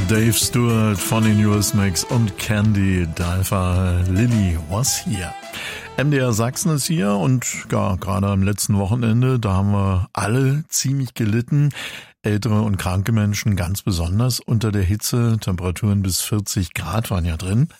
Dave Stewart von den Eurythmics und Candy Diver. Lily was hier. MDR Sachsen ist hier und ja, gerade am letzten Wochenende, da haben wir alle ziemlich gelitten. Ältere und kranke Menschen ganz besonders unter der Hitze. Temperaturen bis 40 Grad waren ja drin.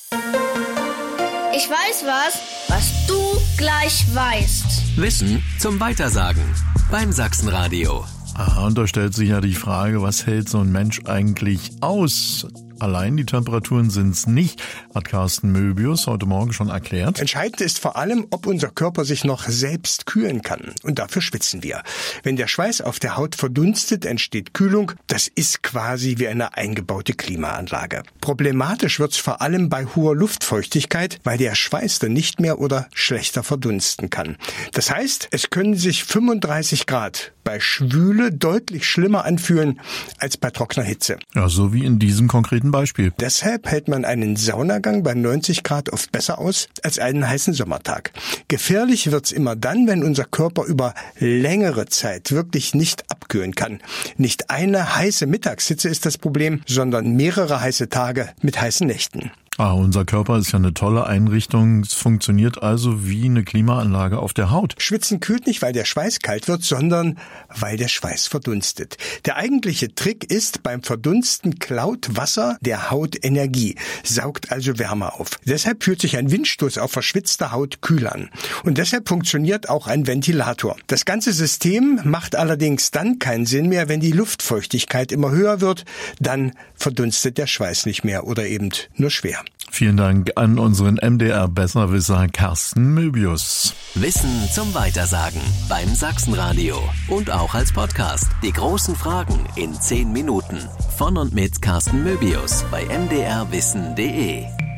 Ich weiß was du gleich weißt. Wissen zum Weitersagen beim Sachsenradio. Aha, und da stellt sich ja die Frage, was hält so ein Mensch eigentlich aus? Allein die Temperaturen sind's nicht, hat Carsten Möbius heute Morgen schon erklärt. Entscheidend ist vor allem, ob unser Körper sich noch selbst kühlen kann. Und dafür schwitzen wir. Wenn der Schweiß auf der Haut verdunstet, entsteht Kühlung. Das ist quasi wie eine eingebaute Klimaanlage. Problematisch wird's vor allem bei hoher Luftfeuchtigkeit, weil der Schweiß dann nicht mehr oder schlechter verdunsten kann. Das heißt, es können sich 35 Grad bei Schwüle deutlich schlimmer anfühlen als bei trockener Hitze. Ja, so wie in diesem konkreten Beispiel. Deshalb hält man einen Saunagang bei 90 Grad oft besser aus als einen heißen Sommertag. Gefährlich wird's immer dann, wenn unser Körper über längere Zeit wirklich nicht abkühlen kann. Nicht eine heiße Mittagshitze ist das Problem, sondern mehrere heiße Tage mit heißen Nächten. Unser Körper ist ja eine tolle Einrichtung. Es funktioniert also wie eine Klimaanlage auf der Haut. Schwitzen kühlt nicht, weil der Schweiß kalt wird, sondern weil der Schweiß verdunstet. Der eigentliche Trick ist, beim Verdunsten klaut Wasser der Haut Energie, saugt also Wärme auf. Deshalb fühlt sich ein Windstoß auf verschwitzter Haut kühl an. Und deshalb funktioniert auch ein Ventilator. Das ganze System macht allerdings dann keinen Sinn mehr, wenn die Luftfeuchtigkeit immer höher wird. Dann verdunstet der Schweiß nicht mehr oder eben nur schwer. Vielen Dank an unseren MDR-Besserwisser Carsten Möbius. Wissen zum Weitersagen beim Sachsenradio und auch als Podcast. Die großen Fragen in 10 Minuten. Von und mit Carsten Möbius bei mdrwissen.de.